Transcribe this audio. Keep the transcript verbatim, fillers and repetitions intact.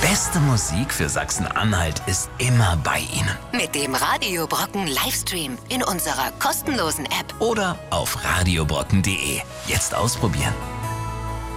beste Musik für Sachsen-Anhalt ist immer bei Ihnen. Mit dem Radio Brocken Livestream in unserer kostenlosen App. Oder auf radiobrocken punkt de. Jetzt ausprobieren.